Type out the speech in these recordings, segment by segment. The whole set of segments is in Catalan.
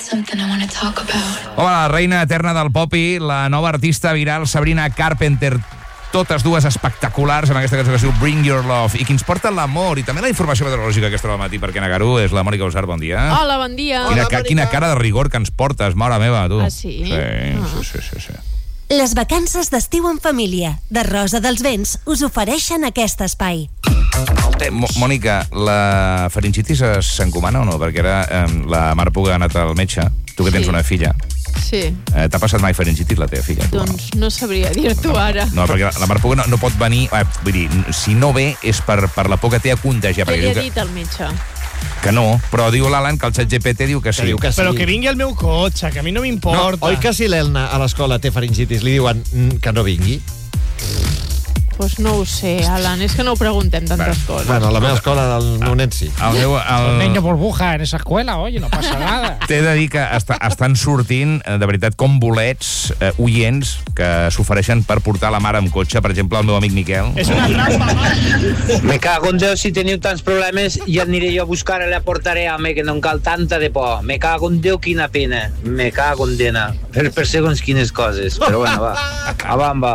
Home, la reina eterna del pop-i, la nova artista viral Sabrina Carpenter, totes dues espectaculars amb aquesta cançó que es diu Bring Your Love i que ens porta l'amor i també la informació meteorològica aquesta hora al matí, perquè Nagaru és la Mònica Usart, bon dia. Hola, bon dia. Quina cara de rigor que ens portes, mare meva, tu. Ah, sí? Sí. Les vacances d'estiu en família de Rosa dels Vents us ofereixen aquest espai. Mònica, la faringitis s'encomana o no? Perquè ara la Mar Puga ha anat al metge, tu que tens una filla. Sí. T'ha passat mai faringitis, la teva filla? Doncs no sabria dir-t'ho ara. No, perquè la Mar Puga no pot venir... Vull dir, si no ve és per la por que té a contagiar. Què li ha dit el metge? Que no, però diu l'Alan que el ChatGPT diu que sí. Però que vingui el meu cotxe, que a mi no m'importa. Oi que si l'Elna a l'escola té faringitis li diuen que no vingui? Doncs no ho sé, Alan, és que no ho preguntem tantes coses. Bueno, a la meva escola del meu nen sí. El niño burbuja en esa escuela, oye, no pasa nada. T'he de dir que estan sortint, de veritat, com bolets oients que s'ofereixen per portar la mare amb cotxe, per exemple, el meu amic Miquel. És una trampa, mare. Me cago en Déu, si teniu tants problemes, ja aniré jo a buscar i la portaré, home, que no em cal tanta de por. Me cago en Déu, quina pena. Me cago en dena. Per segons quines coses. Però bueno, va. Avamba.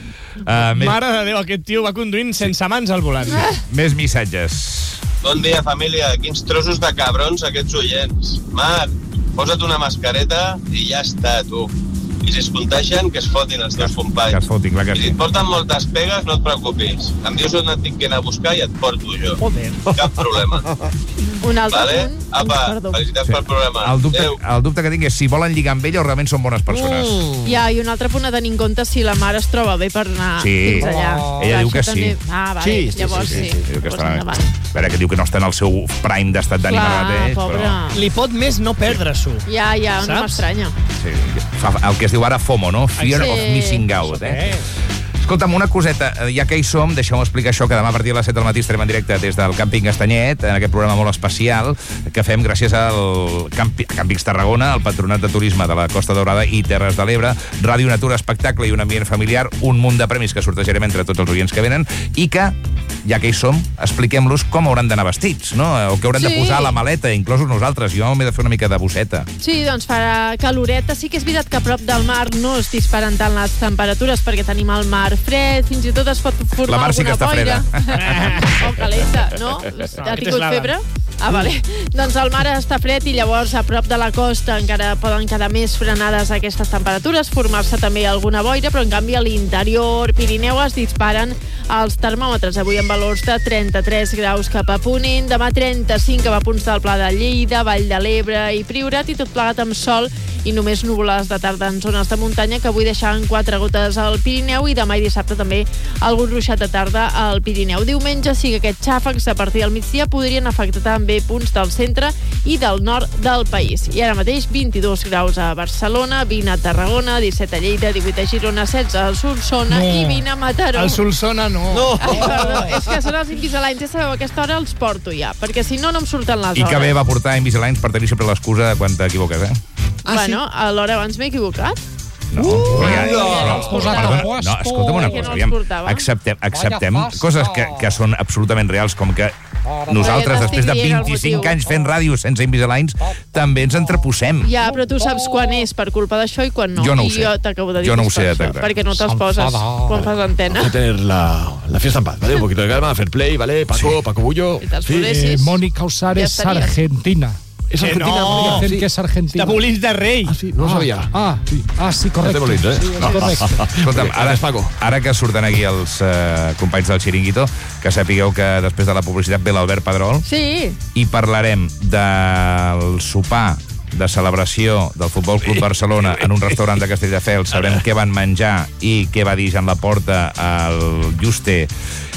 Mare de Déu, aquest tio va conduint sense mans al volant. Més missatges. Bon dia, família. Quins trossos de cabrons aquests oients. Marc, posa't una mascareta i ja està, tu. I si es contagien, que es fotin els teus companys. Que es fotin, clar que I si et porten moltes pegues, no et preocupis. Em dius on et tinc que anar a buscar i et porto jo. Joder. Cap problema. Un altre Vale? punt. Apa, Perdó. felicitats pel programa. El dubte que tinc és si volen lligar amb ella o realment són bones persones. Ja, i un altre punt a tenir en compte si la mare es troba bé per anar fins allà. Ella diu que Això sí. també... Ah, vale, llavors sí. Diu que Doncs està... endavant. A veure, que diu que no està en el seu prime d'estat d'ànim ara mateix. Pobre. Li pot més no perdre-s'ho. Ja, no m'estranya. Sí, el que es diu ara FOMO, no? Fear of missing out, Escolta'm, una coseta, ja que hi som, deixeu-me explicar això, que demà a partir de les 7 del matí estarem en directe des del Càmping Estanyet, en aquest programa molt especial, que fem gràcies al Càmpings Tarragona, al Patronat de Turisme de la Costa Daurada i Terres de l'Ebre, Ràdio Natura, espectacle i un ambient familiar, un munt de premis que sortejarem entre tots els oients que venen, i que, ja que hi som, expliquem-los com hauran d'anar vestits, no? O què hauran de posar a la maleta, inclosos nosaltres. Jo m'he de fer una mica de bosseta. Sí, doncs farà caloreta. Sí que és veritat que a prop del mar no es disparen tant les temperatures perquè tenim el mar fred, fins i tot es pot formar la mar sí que està boira. O calenta, no? Ha tingut febre? Ah, vale. Doncs el mar està fred i llavors a prop de la costa encara poden quedar més frenades aquestes temperatures, formar-se també alguna boira, però en canvi a l'interior Pirineu es disparen els termòmetres. Avui amb valors de 33 graus cap a Ponent, demà 35 cap a punts del Pla de Lleida, Vall de l'Ebre i Priorat, i tot plegat amb sol i només núvoles de tarda en zones de muntanya, que avui deixaven 4 gotes al Pirineu, i demà i dissabte també algun ruixat de tarda al Pirineu. Diumenge sí que aquests xàfecs a partir del migdia podrien afectar també punts del centre i del nord del país. I ara mateix 22 graus a Barcelona, 20 a Tarragona, 17 a Lleida, 18 a Girona, 16 a Solsona i 20 a Mataró. El Solsona no. Perdó, és que són els Invisaligns, ja sabeu, a aquesta hora els porto ja, perquè si no, no em surten les hores. I que bé va portar Invisaligns per tenir sempre l'excusa quan t'equivoques, Bueno, a l'hora abans m'he equivocat. No, escolta'm una cosa, aviam, acceptem coses que són absolutament reals, com que nosaltres, després de 25 anys fent ràdio sense Invisaligns, també ens entreposem. Ja, però tu saps quan és per culpa d'això i quan no. Jo no ho sé. I jo t'acabo de dir jo no ho que és sé per això, detectar. perquè no te'ls poses quan fas antena. Vamos a tener la fiesta en paz, ¿vale? Un poquito de calma, fair play, ¿vale? Paco Bullo. Mónica Usart es argentina. ¿Es argentina? No, dicen que es argentina. De Molins de Rei. Ah, sí, no ho sabia. Sí, correcte. De Molins, Sí, correcte. Escolta'm, ara que surten aquí els companys del Chiringuito, que sapigueu que després de la publicitat ve l'Albert Pedrol. Sí. I parlarem del sopar de celebració del Futbol Club Barcelona en un restaurant de Castelldefels. Sabrem què van menjar i què va dir Jean Laporta al Juste